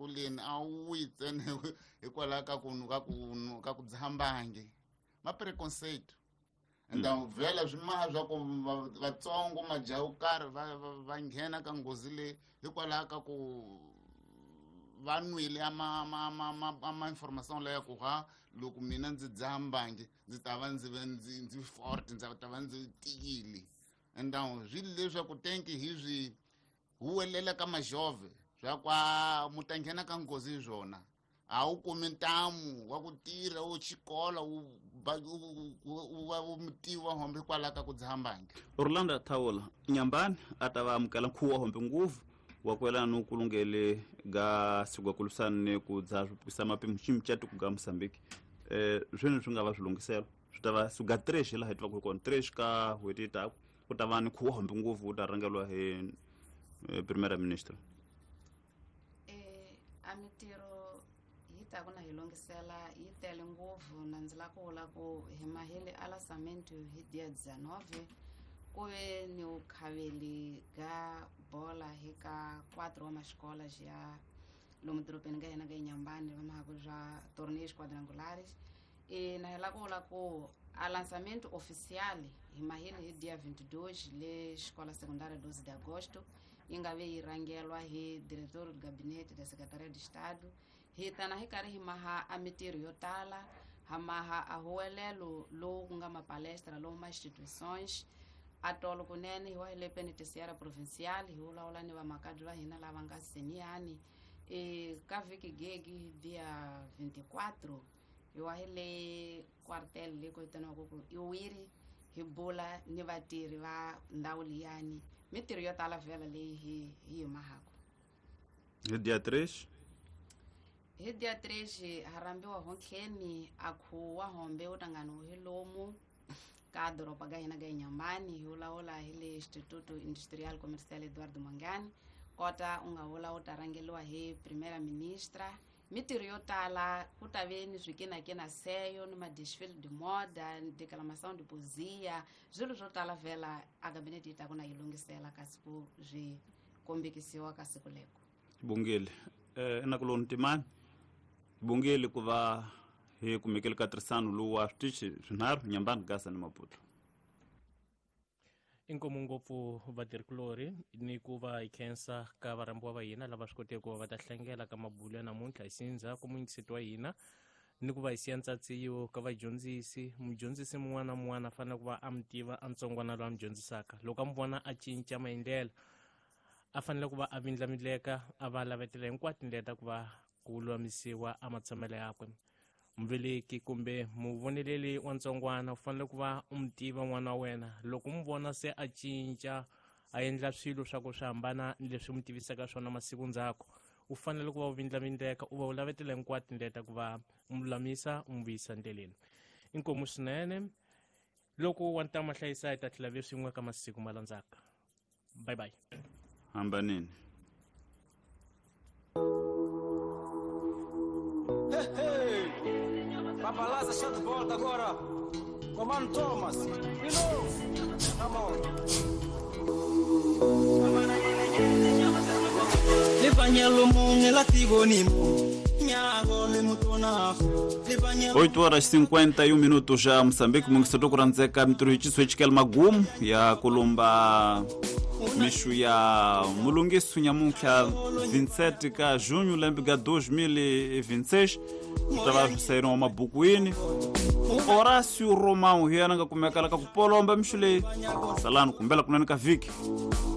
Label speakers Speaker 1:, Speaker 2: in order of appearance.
Speaker 1: eswikoleni a wu yi ntsena hikwalaho ka ku dzhambangi ma preconceito enda vhela swimaha swa ku vatsongo majaha karhi va nghena ka nghozi leyi hikwalaho ka ku va nwile ama information leya ku loko mina ndzi dzhambangi ndzi ta va ndzi fort ndzi ta va ndzi tiyile enda swilo leswaku tenki hizwi huwelela ka majove swa kwa mutanghena ka nghozi zona a wu kumi ntamu wa ku tirha wo xikola wu mutiwa hombe kwalaka ku dzhambangi.
Speaker 2: Orlando Thawula Nyambani atava amukela nkhuwa hombe nguvu wa kwela no kulungele ga sigwa kulusane ku dzapisa mapimu chimchatu ku ga Mozambique zwene swi nga va swilungiselo swi tava suga 3 la hetwa ku kon 3 ka wetita ku tava ni khuwa hombe nguvu u ta rangelwa he Premier Minister.
Speaker 3: Amitiro hita kuna hilongisela yitele nguvu na ndzila ku vula ku hi mahele alasamento hi dia 19 kuve ni ukhaveli ga bola hi ka 4 wa maxikola ya lomu dorobeni ga hina ga Nyambani va mahaku ja torneios quadrangulares na hela ku vula ku a lançamento oficial hi mahele hi dia 22 le escola secundária 12 de agosto inga ve irangelwa hi diretor do gabinete da secretaria de estado hi tana hi karhi hi maha a mitiro yo tala ha maha a huelelo lo kunga mapalestra lo ma instituições atolo kunene hi wa le penitenciária provincial hi ulawula ni va makadzi va hina lava nga seniani ka viki gegi dia 24 hi wa le quartel le ko tana ku iwiri hi bula ni vatirhi va ndhawu liyani mitiro yo tala vhela leyi hi mahako
Speaker 2: Hi dia 3
Speaker 3: hi dia 3 harambiwa honkheni akhuwa hombe utangano hi lomu ka doroba ga hina ga Nyambani hi ulawula hi le Instituto Industrial Comercial Eduardo Mangani kota unga ula utarangeliwa hi Primera Ministra mitiro yo tala ku ta ve ni swikina seyo ni madesfile de moda declamação de poesia zwilo swo tala vhela a gabinete ita kuna yilungisela ka siku zwi kombekisiwa ka siku leko
Speaker 2: bungeli enakuloni timani bungeli ku va hi kumekele ka tirhisano lowu wa switichi swinharhu Nyambani Gasa ni Maputo.
Speaker 4: Inkomu ngopfu vatirhikulori ni ku va hi khensa ka varambiwa va hina lava swi koteke ku va va ta hlengela ka mabulo ya namuntlha hi sindza ku muingiseti wa hina ni ku va hi siya ntsatseyo ka vadyondzisi mudyondzisi mun'wana na mun'wana a fanele ku va a mi tiva a ntsongwana loyi a mi dyondzisaka loko a mi vona a cinca maendlela a fanele ku va a vindlamileka a va lavetela hinkwato tindlela ta ku va ku lulamisiwa a matshamelo yakwe mveleki kumbe muvoneleli wa ntsongwana u fanele ku va u mi tiva n'wana wa wena loko mu vona se a cinca a endla swilo swa ku swi hambana leswi mu tivisaka swona masiku ndzhaku u fanele ku va u vindlamileka u va u lavetela hinkwato tindlela ta ku va u mu lulamisa u mu vuyisa ndleleni inkomu swinene loko wa ntama hlayisa hi ta tlhela ve swin'we ka masiku ma landzaka bye bye
Speaker 2: hambanini.
Speaker 5: Papalaza está de volta agora. Comando Thomas. De novo. Come on. Levanyelo munge lativo nimo.
Speaker 2: 8h51 já Moçambique mungisito kuranzeka mitiro hichiso chikela magumu ya kulumba mishu ya mulungisu nyamunkha 27 ka junho lembiga 2026 mutava saíram uma bukuini Horácio Romão hiana nga kumekala ka kupolomba mishu le salano kumbela kunani ka viki